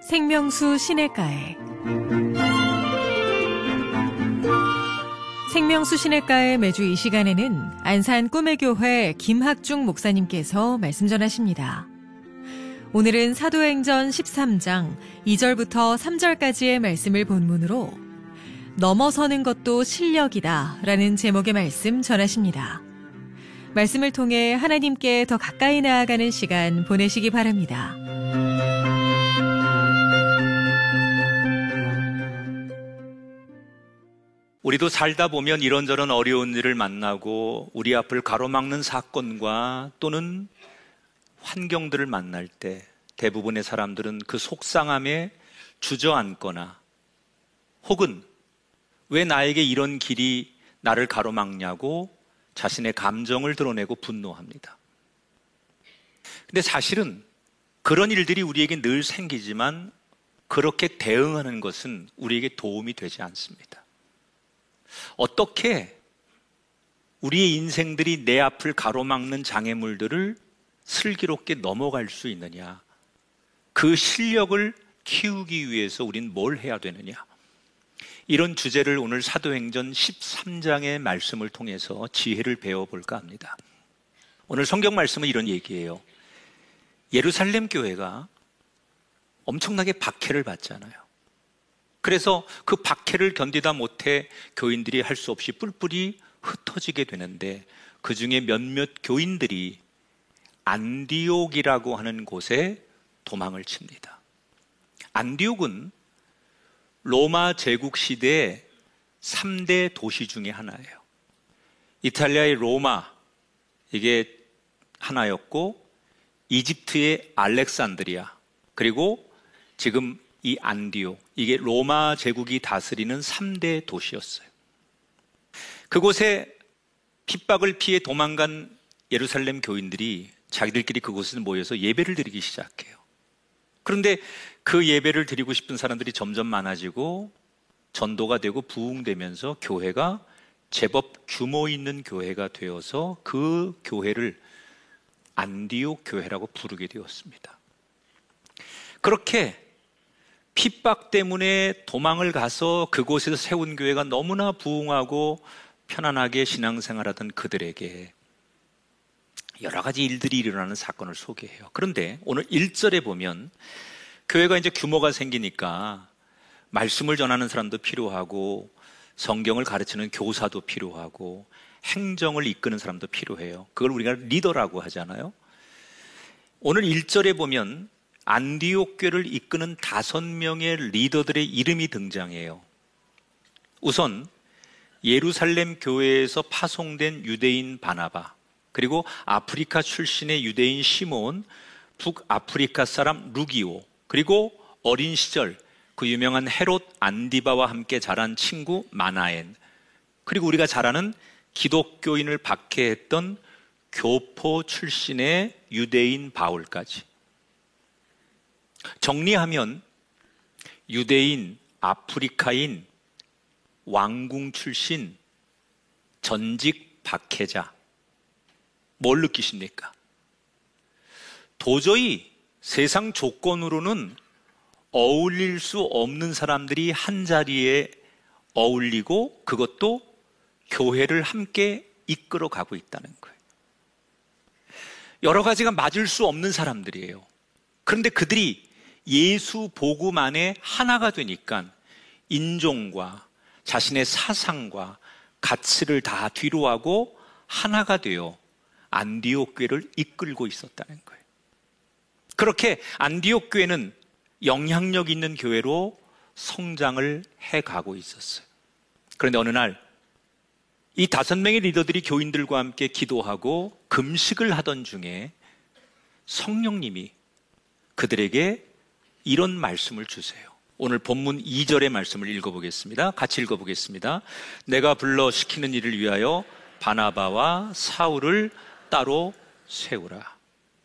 생명수 시냇가에 생명수 시냇가에 매주 이 시간에는 안산 꿈의 교회 김학중 목사님께서 말씀 전하십니다. 오늘은 사도행전 13장 2절부터 3절까지의 말씀을 본문으로 넘어서는 것도 실력이다 라는 제목의 말씀 전하십니다. 말씀을 통해 하나님께 더 가까이 나아가는 시간 보내시기 바랍니다. 우리도 살다 보면 이런저런 어려운 일을 만나고 우리 앞을 가로막는 사건과 또는 환경들을 만날 때 대부분의 사람들은 그 속상함에 주저앉거나 혹은 왜 나에게 이런 길이 나를 가로막냐고 자신의 감정을 드러내고 분노합니다. 근데 사실은 그런 일들이 우리에게 늘 생기지만 그렇게 대응하는 것은 우리에게 도움이 되지 않습니다. 어떻게 우리의 인생들이 내 앞을 가로막는 장애물들을 슬기롭게 넘어갈 수 있느냐, 그 실력을 키우기 위해서 우린 뭘 해야 되느냐, 이런 주제를 오늘 사도행전 13장의 말씀을 통해서 지혜를 배워볼까 합니다. 오늘 성경 말씀은 이런 얘기예요. 예루살렘 교회가 엄청나게 박해를 받잖아요. 그래서 그 박해를 견디다 못해 교인들이 할 수 없이 뿔뿔이 흩어지게 되는데 그 중에 몇몇 교인들이 안디옥이라고 하는 곳에 도망을 칩니다. 안디옥은 로마 제국 시대의 3대 도시 중에 하나예요. 이탈리아의 로마, 이게 하나였고, 이집트의 알렉산드리아, 그리고 지금 이 안디옥, 이게 로마 제국이 다스리는 3대 도시였어요. 그곳에 핍박을 피해 도망간 예루살렘 교인들이 자기들끼리 그곳에 모여서 예배를 드리기 시작해요. 그런데 그 예배를 드리고 싶은 사람들이 점점 많아지고 전도가 되고 부흥되면서 교회가 제법 규모 있는 교회가 되어서 그 교회를 안디옥 교회라고 부르게 되었습니다. 그렇게 핍박 때문에 도망을 가서 그곳에서 세운 교회가 너무나 부흥하고 편안하게 신앙생활하던 그들에게 여러 가지 일들이 일어나는 사건을 소개해요. 그런데 오늘 1절에 보면 교회가 이제 규모가 생기니까 말씀을 전하는 사람도 필요하고 성경을 가르치는 교사도 필요하고 행정을 이끄는 사람도 필요해요. 그걸 우리가 리더라고 하잖아요. 오늘 1절에 보면 안디옥 교회를 이끄는 5명의 리더들의 이름이 등장해요. 우선 예루살렘 교회에서 파송된 유대인 바나바, 그리고 아프리카 출신의 유대인 시몬, 북아프리카 사람 루기오, 그리고 어린 시절 그 유명한 헤롯 안디바와 함께 자란 친구 마나엔, 그리고 우리가 잘 아는 기독교인을 박해했던 교포 출신의 유대인 바울까지. 정리하면 유대인, 아프리카인, 왕궁 출신, 전직 박해자. 뭘 느끼십니까? 도저히 세상 조건으로는 어울릴 수 없는 사람들이 한자리에 어울리고 그것도 교회를 함께 이끌어 가고 있다는 거예요. 여러 가지가 맞을 수 없는 사람들이에요. 그런데 그들이 예수 복음 안에 하나가 되니까 인종과 자신의 사상과 가치를 다 뒤로하고 하나가 되어 안디옥 교회를 이끌고 있었다는 거예요. 그렇게 안디옥 교회는 영향력 있는 교회로 성장을 해가고 있었어요. 그런데 어느 날 이 5명의 리더들이 교인들과 함께 기도하고 금식을 하던 중에 성령님이 그들에게 이런 말씀을 주세요. 오늘 본문 2절의 말씀을 읽어보겠습니다. 같이 읽어보겠습니다. 내가 불러 시키는 일을 위하여 바나바와 사울을 따로 세우라.